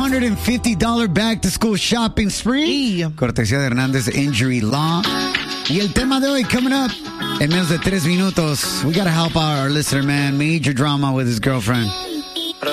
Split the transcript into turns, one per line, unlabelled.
$250 back to school shopping spree. Cortesía de Hernández Injury Law. Y el tema de hoy, coming up en menos de 3 minutos. We gotta help our listener, man. Major drama with his girlfriend.